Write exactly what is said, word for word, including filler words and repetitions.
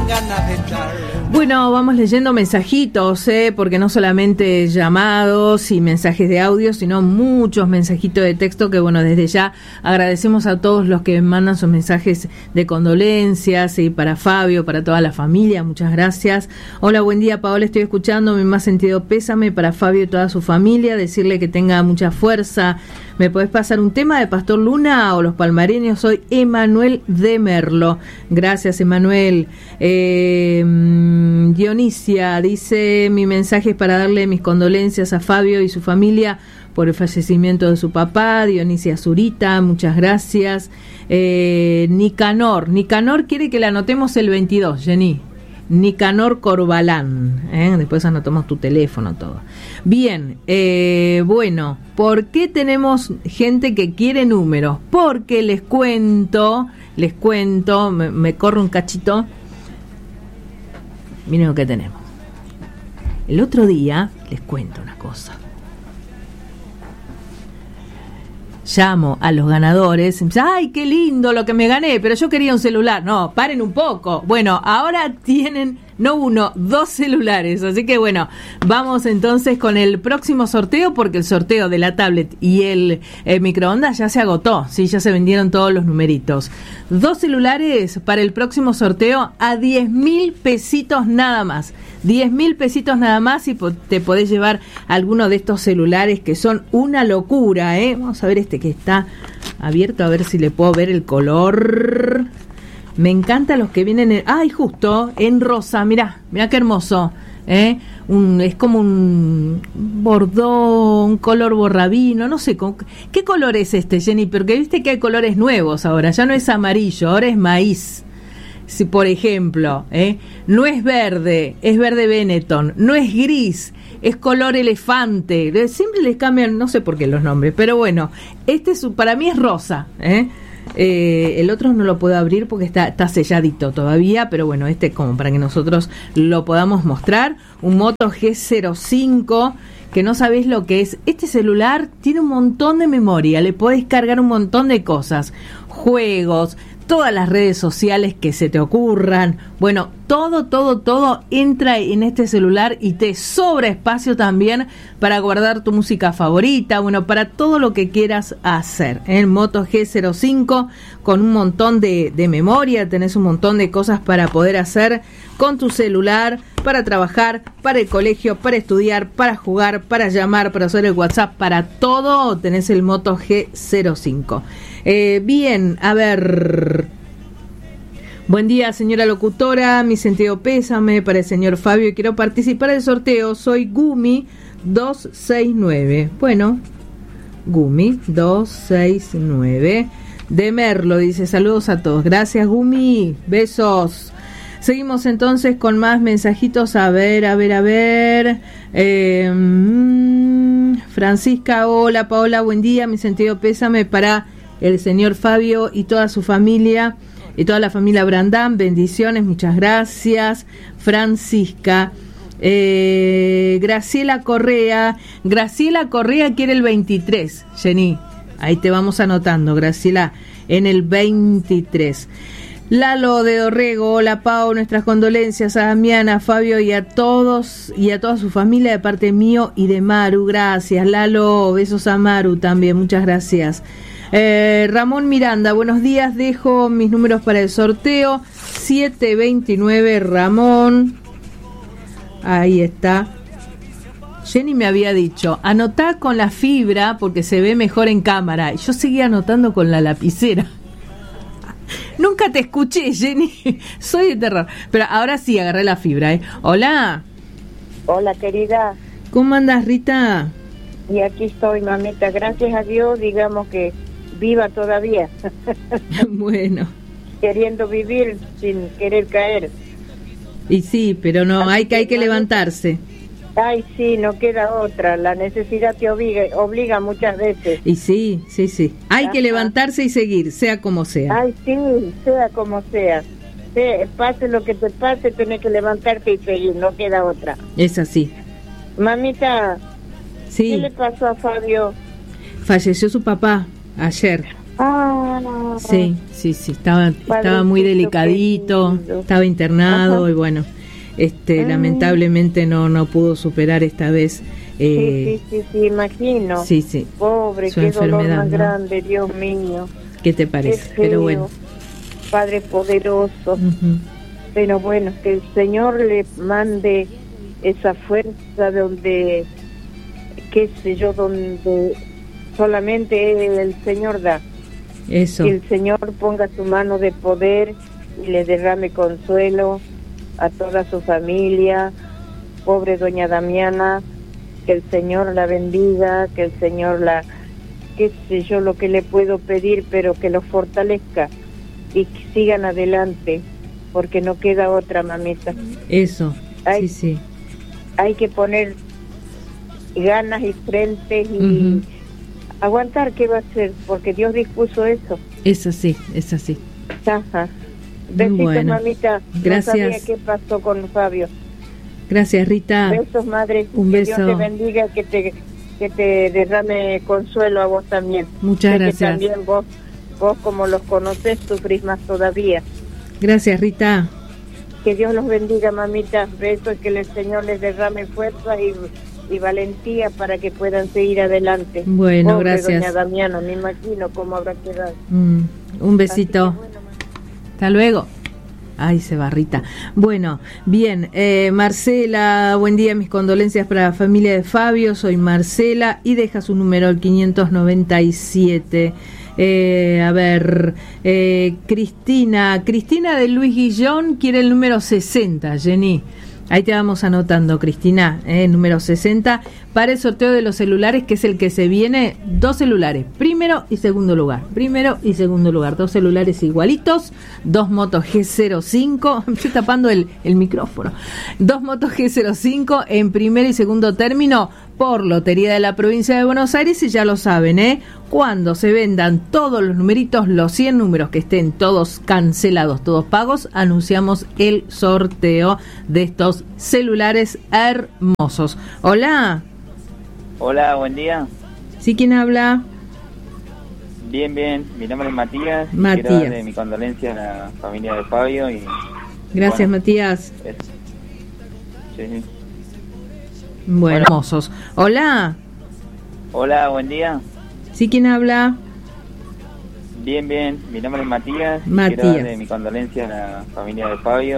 ganas de echarle. Bueno, vamos leyendo mensajitos, ¿eh? Porque no solamente llamados y mensajes de audio, sino muchos mensajitos de texto que, bueno, desde ya agradecemos a todos los que mandan sus mensajes de condolencias, y para Fabio, para toda la familia, muchas gracias. Hola, buen día, Paola, estoy escuchando, mi más sentido pésame para Fabio y toda su familia, decirle que tenga mucha fuerza. ¿Me podés pasar un tema de Pastor Luna o Los Palmareños? Soy Emanuel de Merlo. Gracias, Emanuel. Eh, Dionisia dice, mi mensaje es para darle mis condolencias a Fabio y su familia por el fallecimiento de su papá. Dionisia Zurita, muchas gracias. Eh, Nicanor, Nicanor quiere que le anotemos el veintidós, Jenny. Nicanor Corbalán, ¿eh? Después anotamos tu teléfono, todo. Bien, eh, bueno, ¿por qué tenemos gente que quiere números? Porque les cuento, les cuento, me, me corro un cachito. Miren lo que tenemos. El otro día, les cuento una cosa. Llamo a los ganadores, ¡ay, qué lindo lo que me gané! Pero yo quería un celular. No, paren un poco. Bueno, ahora tienen, no uno, dos celulares. Así que bueno, vamos entonces con el próximo sorteo, porque el sorteo de la tablet y el, el microondas ya se agotó. Sí, ya se vendieron todos los numeritos. Dos celulares para el próximo sorteo a diez mil pesitos nada más. diez mil pesitos nada más, y te podés llevar alguno de estos celulares que son una locura, ¿eh? Vamos a ver este que está abierto, a ver si le puedo ver el color. Me encantan los que vienen en... ¡Ay, justo! En rosa, mirá, mirá qué hermoso, ¿eh? Un, es como un bordó, un color borrabino, no sé, con, ¿qué color es este, Jenny? Porque viste que hay colores nuevos ahora, ya no es amarillo, ahora es maíz. Si, por ejemplo, ¿eh? no es verde, es verde Benetton, no es gris, es color elefante, siempre les cambian, no sé por qué los nombres, pero bueno, este es, para mí es rosa, ¿eh? Eh, el otro no lo puedo abrir porque está, está selladito todavía, pero bueno, este como para que nosotros lo podamos mostrar. Un Moto G cero cinco, que no sabéis lo que es. Este celular tiene un montón de memoria, le podés cargar un montón de cosas, juegos, todas las redes sociales que se te ocurran. Bueno, todo, todo, todo entra en este celular y te sobra espacio también para guardar tu música favorita, bueno, para todo lo que quieras hacer. El Moto G cero cinco con un montón de, de memoria, tenés un montón de cosas para poder hacer con tu celular, para trabajar, para el colegio, para estudiar, para jugar, para llamar, para hacer el WhatsApp, para todo tenés el Moto G cero cinco. Eh, bien, a ver. Buen día, señora locutora. Mi sentido pésame para el señor Fabio. Quiero participar del sorteo. Soy Gumi dos seis nueve. Bueno, Gumi dos seis nueve. De Merlo dice: saludos a todos. Gracias, Gumi. Besos. Seguimos entonces con más mensajitos. A ver, a ver, a ver. Eh, mmm, Francisca, hola, Paola, buen día. Mi sentido pésame para el señor Fabio y toda su familia, y toda la familia Brandán. Bendiciones, muchas gracias. Francisca. Eh, Graciela Correa. Graciela Correa quiere el veintitrés, Jenny. Ahí te vamos anotando, Graciela, en el veintitrés. Lalo de Dorrego, hola Pau, nuestras condolencias a Damián, a Fabio y a todos y a toda su familia de parte mío y de Maru. Gracias, Lalo. Besos a Maru también, muchas gracias. Eh, Ramón Miranda, buenos días, dejo mis números para el sorteo. Siete veintinueve, Ramón. Ahí está. Jenny me había dicho, anotá con la fibra porque se ve mejor en cámara. Y yo seguía anotando con la lapicera. Nunca te escuché, Jenny. Soy de terror. Pero ahora sí, agarré la fibra, ¿eh? Hola. Hola, querida. ¿Cómo andas, Rita? Y aquí estoy, mamita. Gracias a Dios, digamos que viva todavía. Bueno. Queriendo vivir sin querer caer. Y sí, pero no, hay que, hay que levantarse. Ay, sí, no queda otra. La necesidad te obliga, obliga muchas veces. Y sí, sí, sí. Hay Ajá. que levantarse y seguir, sea como sea. Ay, sí, sea como sea. Se, pase lo que te pase, tenés que levantarte y seguir, no queda otra. Es así. Mamita, sí. ¿Qué le pasó a Fabio? Falleció su papá ayer. Ah, Sí, sí, sí, estaba, estaba Padrecito muy delicadito, querido. estaba internado. Ajá. Y bueno, este, Ah. lamentablemente no, no pudo superar esta vez. Eh, Sí, sí, sí, sí, imagino. sí, sí, Pobre, su qué dolor enfermedad, más ¿no? grande, Dios mío. ¿Qué te Qué parece? feo. Pero bueno. Padre poderoso. Ujú. Pero bueno, que el Señor le mande esa fuerza donde, qué sé yo, donde solamente el Señor da. Eso. Que el Señor ponga su mano de poder y le derrame consuelo a toda su familia. Pobre doña Damiana, que el Señor la bendiga, que el Señor la, qué sé yo lo que le puedo pedir, pero que los fortalezca y que sigan adelante, porque no queda otra, mamita. Eso, Hay, sí, sí. hay que poner ganas y frentes y Ujú. aguantar, ¿qué va a hacer? Porque Dios dispuso eso. Es así, es así. Ajá. Besitos, Bueno, mamita. gracias. No sabía qué pasó con Fabio. Gracias, Rita. Besos, madre. Un que beso. Dios te bendiga, que te que te derrame consuelo a vos también. Muchas Sé gracias. Que también vos, vos como los conocés, sufrís más todavía. Gracias, Rita. Que Dios los bendiga, mamita. Besos, que el Señor les derrame fuerza y, y valentía para que puedan seguir adelante. Bueno, Pobre gracias. doña Damiana, me imagino cómo habrá quedado. Mm, un besito. Así que, bueno, Hasta luego. Ay, se va Rita. Bueno, bien, eh, Marcela, buen día, mis condolencias para la familia de Fabio, soy Marcela, y deja su número, el quinientos noventa y siete. Eh, a ver, eh, Cristina, Cristina de Luis Guillón quiere el número sesenta, Jenny. Ahí te vamos anotando, Cristina, eh, número sesenta, para el sorteo de los celulares, que es el que se viene, dos celulares, primero y segundo lugar, primero y segundo lugar, dos celulares igualitos, dos motos G cero cinco, me estoy tapando el, el micrófono, dos motos G cero cinco en primer y segundo término, por Lotería de la Provincia de Buenos Aires, y ya lo saben, ¿eh? Cuando se vendan todos los numeritos, los cien números que estén todos cancelados, todos pagos, anunciamos el sorteo de estos celulares hermosos. Hola. Hola, buen día. ¿Sí, quién habla? Bien, bien. Mi nombre es Matías. y Matías. Quiero darle mi condolencia a la familia de Fabio. y Gracias, bueno, Matías. es- sí, sí. Bueno, Bueno. hermosos. Hola. Hola, buen día. ¿Sí, quién habla? Bien, bien. Mi nombre es Matías. y Matías. Quiero darle mi condolencia a la familia de Fabio.